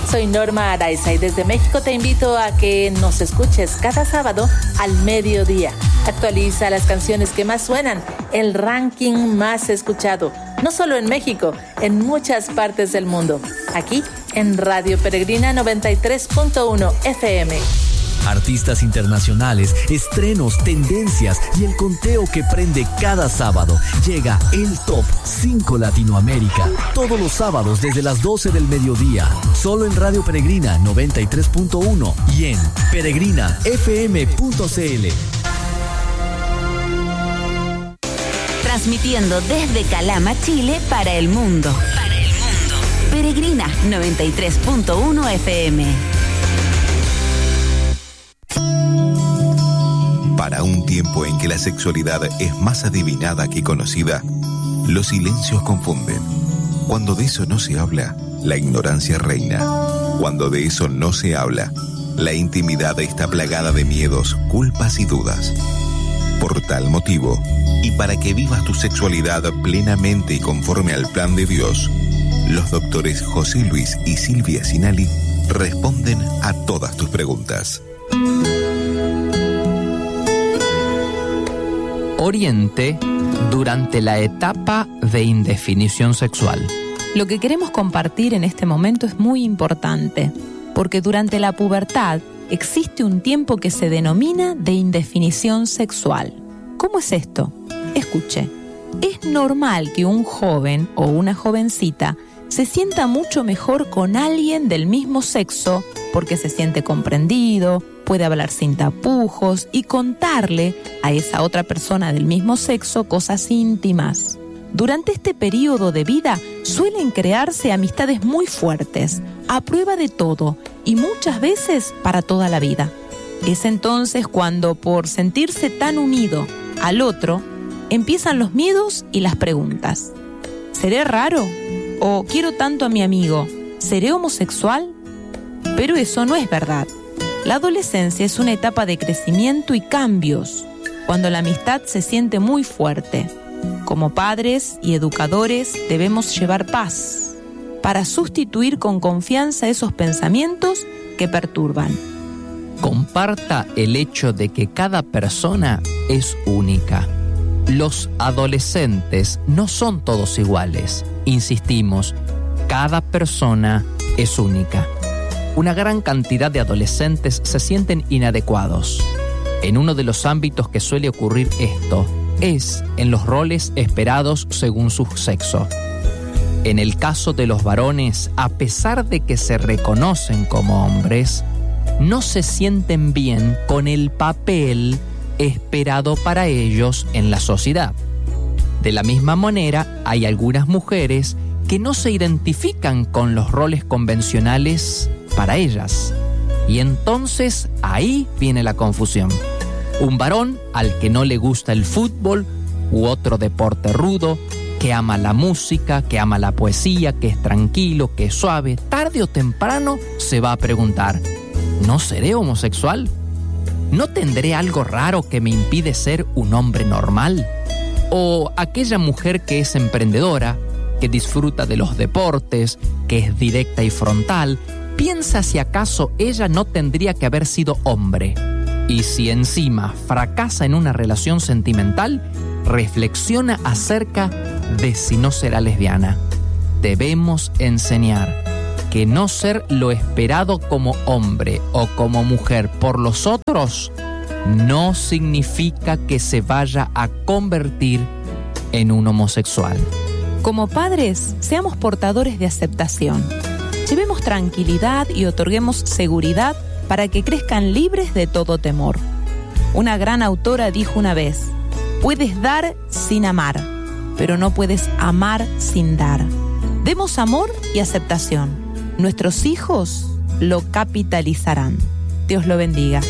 Soy Norma Araiza y desde México te invito a que nos escuches cada sábado al mediodía. Actualiza las canciones que más suenan, el ranking más escuchado, no solo en México, en muchas partes del mundo. Aquí en Radio Peregrina 93.1 FM. Artistas internacionales, estrenos, tendencias y el conteo que prende cada sábado. Llega el Top 5 Latinoamérica. Todos los sábados desde las 12 del mediodía. Solo en Radio Peregrina 93.1 y en peregrinafm.cl. Transmitiendo desde Calama, Chile, para el mundo. Peregrina 93.1 FM. Para un tiempo en que la sexualidad es más adivinada que conocida, los silencios confunden. Cuando de eso no se habla, la ignorancia reina. Cuando de eso no se habla, la intimidad está plagada de miedos, culpas y dudas. Por tal motivo, y para que vivas tu sexualidad plenamente y conforme al plan de Dios, los doctores José Luis y Silvia Sinali responden a todas tus preguntas. Oriente durante la etapa de indefinición sexual. Lo que queremos compartir en este momento es muy importante, porque durante la pubertad existe un tiempo que se denomina de indefinición sexual. ¿Cómo es esto? Escuche, es normal que un joven o una jovencita se sienta mucho mejor con alguien del mismo sexo porque se siente comprendido, puede hablar sin tapujos y contarle a esa otra persona del mismo sexo cosas íntimas. Durante este periodo de vida suelen crearse amistades muy fuertes, a prueba de todo y muchas veces para toda la vida. Es entonces cuando, por sentirse tan unido al otro, empiezan los miedos y las preguntas. ¿Seré raro? ¿O quiero tanto a mi amigo? ¿Seré homosexual? Pero eso no es verdad. La adolescencia es una etapa de crecimiento y cambios, cuando la amistad se siente muy fuerte. Como padres y educadores debemos llevar paz para sustituir con confianza esos pensamientos que perturban. Comparta el hecho de que cada persona es única. Los adolescentes no son todos iguales. Insistimos, cada persona es única. Una gran cantidad de adolescentes se sienten inadecuados. En uno de los ámbitos que suele ocurrir esto es en los roles esperados según su sexo. En el caso de los varones, a pesar de que se reconocen como hombres, no se sienten bien con el papel esperado para ellos en la sociedad. De la misma manera, hay algunas mujeres que no se identifican con los roles convencionales para ellas. Y entonces ahí viene la confusión. Un varón al que no le gusta el fútbol u otro deporte rudo, que ama la música, que ama la poesía, que es tranquilo, que es suave, tarde o temprano se va a preguntar: ¿no seré homosexual? ¿No tendré algo raro que me impide ser un hombre normal? O aquella mujer que es emprendedora, que disfruta de los deportes, que es directa y frontal, piensa si acaso ella no tendría que haber sido hombre. Y si encima fracasa en una relación sentimental, reflexiona acerca de si no será lesbiana. Debemos enseñar que no ser lo esperado como hombre o como mujer por los otros no significa que se vaya a convertir en un homosexual. Como padres, seamos portadores de aceptación. Llevemos tranquilidad y otorguemos seguridad para que crezcan libres de todo temor. Una gran autora dijo una vez: puedes dar sin amar, pero no puedes amar sin dar. Demos amor y aceptación. Nuestros hijos lo capitalizarán. Dios lo bendiga.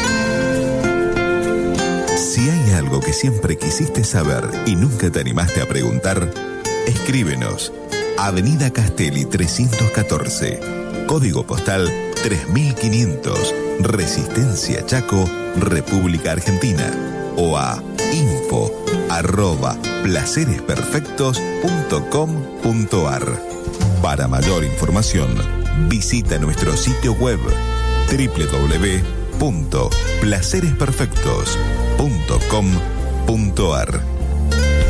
Si hay algo que siempre quisiste saber y nunca te animaste a preguntar, escríbenos. Avenida Castelli 314, código postal 3500, Resistencia Chaco, República Argentina, o a info@placeresperfectos.com.ar. Para mayor información, Visita nuestro sitio web www.placeresperfectos.com.ar.